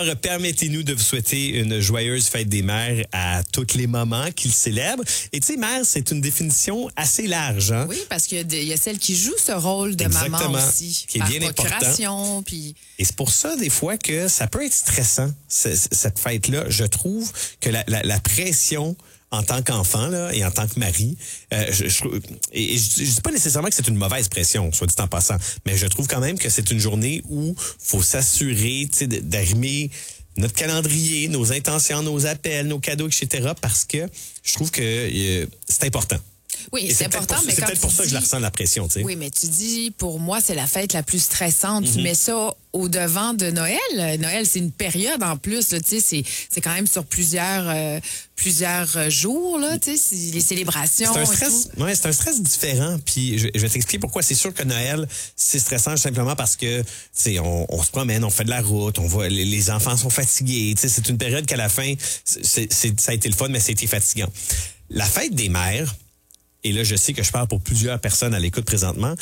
Permettez-nous de vous souhaiter une joyeuse fête des mères à toutes les mamans qui le célèbrent. Et tu sais, mère, c'est une définition assez large. Hein? Oui, parce qu'il y a celle qui joue ce rôle de maman aussi. Qui est bien important. Puis... Et c'est pour ça, des fois, que ça peut être stressant, cette fête-là. Je trouve que la pression en tant qu'enfant là et en tant que mari, je dis pas nécessairement que c'est une mauvaise pression, soit dit en passant, mais je trouve quand même que c'est une journée où faut s'assurer, tu sais, d'arrimer notre calendrier, nos intentions, nos appels, nos cadeaux, etc. Parce que je trouve que c'est important. Oui, c'est important, mais c'est peut-être pour ça que je la ressens la pression, tu sais. Oui, mais tu dis, pour moi, c'est la fête la plus stressante. Tu mets ça au devant de Noël. Noël, c'est une période en plus, là, tu sais, c'est quand même sur plusieurs jours, là, tu sais, les célébrations. C'est un stress, ouais, c'est un stress différent. Puis je vais t'expliquer pourquoi. C'est sûr que Noël, c'est stressant simplement parce que, tu sais, on se promène, on fait de la route, on voit les enfants sont fatigués. Tu sais, c'est une période qu'à la fin, ça a été le fun, mais ça a été fatigant. La fête des mères. Et là, je sais que je parle pour plusieurs personnes à l'écoute présentement.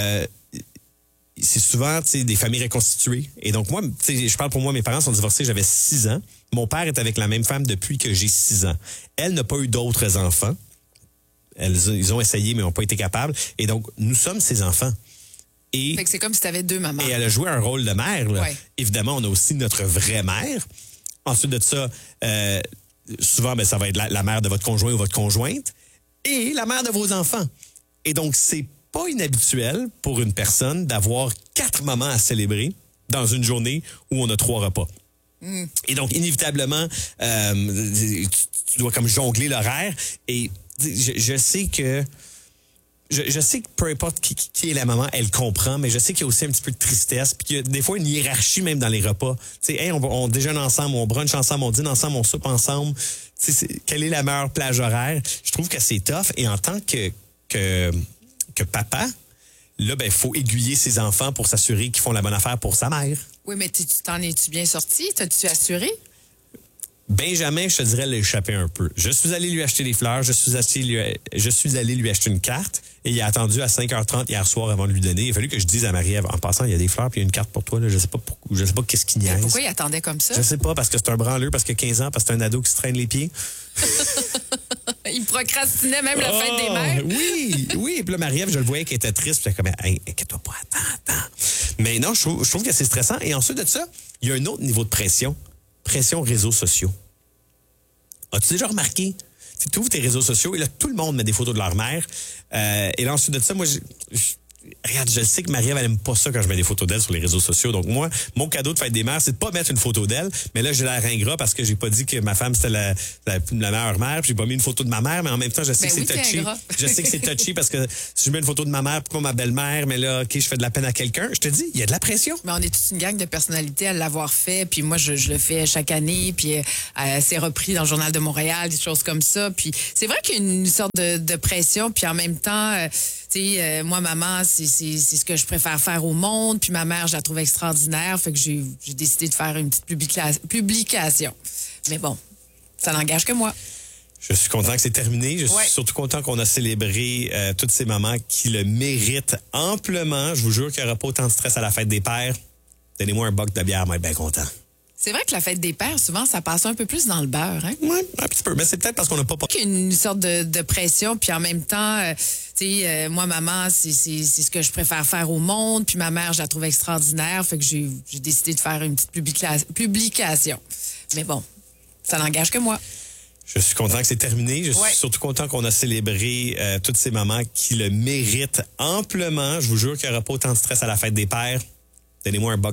C'est souvent, tu sais, des familles reconstituées. Et donc, moi, tu sais, je parle pour moi, mes parents sont divorcés, j'avais 6 ans. Mon père est avec la même femme depuis que j'ai 6 ans. Elle n'a pas eu d'autres enfants. Ils ont essayé, mais n'ont pas été capables. Et donc, nous sommes ses enfants. Et fait que c'est comme si tu avais 2 mamans. Et elle a joué un rôle de mère. Là. Ouais. Évidemment, on a aussi notre vraie mère. Ensuite de ça, souvent, ça va être la mère de votre conjoint ou votre conjointe. Et la mère de vos enfants. Et donc, c'est pas inhabituel pour une personne d'avoir 4 mamans à célébrer dans une journée où on a 3 repas. Et donc, inévitablement, tu dois comme jongler l'horaire. Et je sais que... Je sais que peu importe qui est la maman, elle comprend, mais je sais qu'il y a aussi un petit peu de tristesse, puis qu'il y a des fois une hiérarchie même dans les repas. Tu sais, hey, on déjeune ensemble, on brunch ensemble, on dîne ensemble, on soupe ensemble. Tu sais, quelle est la meilleure plage horaire? Je trouve que c'est tough. Et en tant que papa, là, faut aiguiller ses enfants pour s'assurer qu'ils font la bonne affaire pour sa mère. Oui, mais t'en es-tu bien sorti? T'as-tu assuré? Benjamin, je te dirais, l'a échappé un peu. Je suis allé lui acheter des fleurs, je suis allé lui acheter une carte et il a attendu à 5h30 hier soir avant de lui donner. Il a fallu que je dise à Marie-Ève, en passant, il y a des fleurs puis il y a une carte pour toi. Là. Je sais pas qu'est-ce qu'il niaise. Pourquoi il attendait comme ça? Je sais pas, parce que c'est un branleux, parce que 15 ans, parce que c'est un ado qui se traîne les pieds. Il procrastinait même la fête des mères. Oui. Et puis là, Marie-Ève, je le voyais qu'elle était triste. Puis comme, hey, inquiète-toi pas, attends. Mais non, je trouve que c'est stressant. Et ensuite de ça, il y a un autre niveau de pression. Pression réseaux sociaux. As-tu déjà remarqué? Tu ouvres tes réseaux sociaux et là, tout le monde met des photos de leur mère. Et là, ensuite de ça, moi, regarde, je sais que Marie-Ève, elle aime pas ça quand je mets des photos d'elle sur les réseaux sociaux. Donc moi, mon cadeau de fête des mères, c'est de pas mettre une photo d'elle. Mais là, j'ai l'air ingrat parce que j'ai pas dit que ma femme, c'était la meilleure mère. Puis j'ai pas mis une photo de ma mère, mais en même temps, je sais que c'est touchy. Je sais que c'est touchy parce que si je mets une photo de ma mère, pourquoi ma belle-mère? Mais là, OK, je fais de la peine à quelqu'un. Je te dis, il y a de la pression. Mais on est toute une gang de personnalités à l'avoir fait. Puis moi, je le fais chaque année. Puis c'est repris dans le Journal de Montréal, des choses comme ça. Puis c'est vrai qu'il y a une sorte de pression. Puis en même temps, tu sais, moi, maman, c'est ce que je préfère faire au monde. Puis ma mère, je la trouve extraordinaire. Fait que j'ai décidé de faire une petite publication. Mais bon, ça n'engage que moi. Je suis content que c'est terminé. Je suis surtout content qu'on a célébré toutes ces mamans qui le méritent amplement. Je vous jure qu'il n'y aura pas autant de stress à la fête des pères. Donnez-moi un boc de bière, moi, je vais être bien content. C'est vrai que la fête des pères, souvent, ça passe un peu plus dans le beurre, hein? Oui, un petit peu. Mais c'est peut-être parce qu'on n'a pas... Il y a une sorte de pression, puis en même temps, tu sais, moi, maman, c'est ce que je préfère faire au monde, puis ma mère, je la trouve extraordinaire, fait que j'ai décidé de faire une petite publication. Mais bon, ça n'engage que moi. Je suis content que c'est terminé. Je suis surtout content qu'on a célébré toutes ces mamans qui le méritent amplement. Je vous jure qu'il n'y aura pas autant de stress à la fête des pères. Donnez-moi un boc